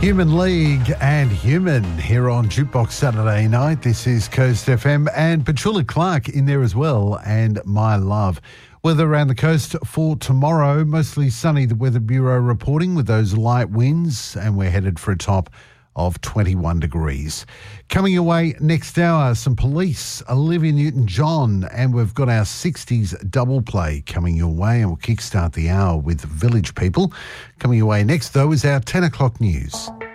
Human League and Human here on Jukebox Saturday night. This is Coast FM and Petula Clark in there as well, and My Love. Weather around the coast for tomorrow, mostly sunny, the Weather Bureau reporting with those light winds, and we're headed for a top of 21 degrees. Coming your way next hour, some Police, Olivia Newton-John, and we've got our 60s double play coming your way, and we'll kickstart the hour with Village People. Coming your way next, though, is our 10 o'clock news.